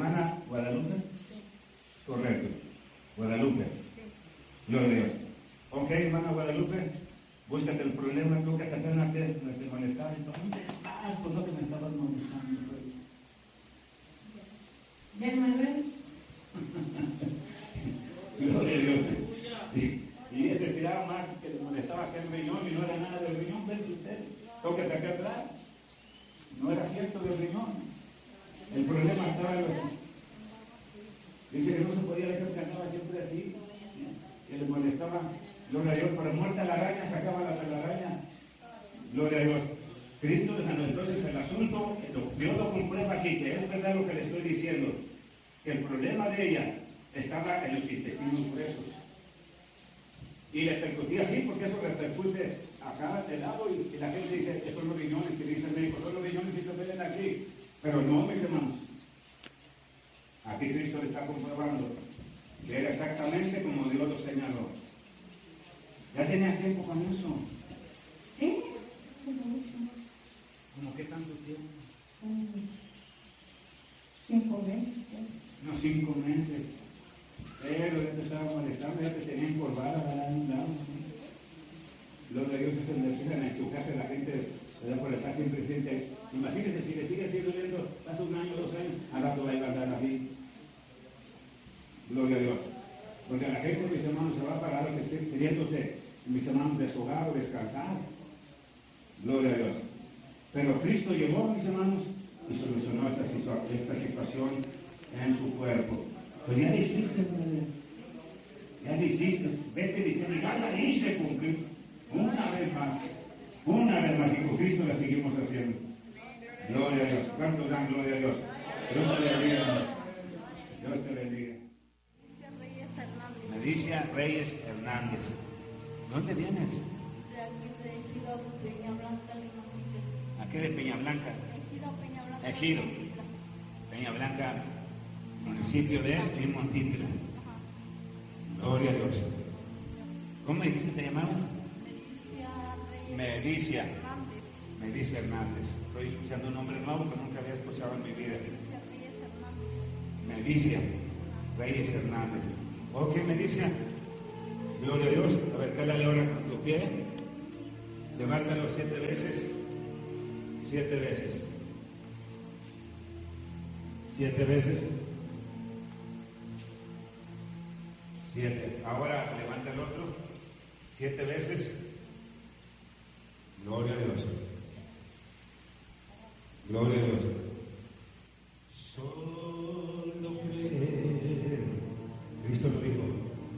hermana Guadalupe? Correcto. Guadalupe. Gloria a Dios. Ok, hermana Guadalupe, búscate el problema, tú que te apenas te molestar. ¿Dónde estás? Pues lo que me estabas molestando. ¿Ven, Manuel? Gloria a Dios. Y ese tiraba más que le molestaba aquel riñón y no era nada del riñón. Ven usted, tóquete acá atrás. No era cierto del riñón. El problema estaba en los... Dice que no se podía dejar que andaba siempre así. Que le molestaba. Gloria a Dios. Pero muerta la araña, sacaba la telaraña. Gloria a Dios. Cristo le sanó. Entonces el asunto, Dios lo comprueba aquí, que es verdad lo que le estoy diciendo. Que el problema de ella estaba en los intestinos gruesos. Y le percutía así, porque eso repercute acá de lado, y la gente dice, estos son los riñones, que dice el médico, son los riñones y se ven aquí. Pero no, mis hermanos. Aquí Cristo le está comprobando que era exactamente como Dios lo señaló. ¿Ya tenías tiempo con eso? ¿Sí? ¿Cómo qué tanto tiempo? 5 meses. No, 5 meses. Pero ya te estaba molestando, ya te tenía encorvada para un lado. Los de Dios se empiezan a enchucarse, la gente se da por estar siempre presente. Imagínense, si le sigue así doliendo, pasa 1 año, 2 años, al rato va a ir a andar así. Gloria a Dios. Porque la gente, mis hermanos, se va a parar queriéndose, mis hermanos, deshogar o descansar. Gloria a Dios. Pero Cristo llegó, mis hermanos, y solucionó esta situación en su cuerpo. Pues ya lo hiciste, brother. Ya lo hiciste. Vete diciendo, ya la hice con Cristo. Una vez más, y con Cristo la seguimos haciendo. Gloria a Dios. ¿Cuántos dan gloria a Dios? Dios te bendiga. Dios te bendiga. Medicia Reyes Hernández. ¿Dónde vienes? De aquí de Peña Blanca, Limoncito. ¿A qué de Peña Blanca? Ejido, Peña Blanca. Ejido. Peña Blanca, municipio de Limontitla. Gloria a Dios. ¿Cómo me dijiste te llamabas? Medicia Hernández. Medicia Hernández. Estoy escuchando un nombre nuevo que nunca había escuchado en mi vida. Medicia Reyes Hernández. Medicia Reyes Hernández. Ok, Medicia. Gloria a Dios. A ver, cálale ahora con tu pie. Levántalo 7 veces. 7 veces. 7 veces. 7. Ahora levanta el otro. 7 veces. Gloria a Dios. Gloria a Dios. Solo creer. Cristo lo dijo.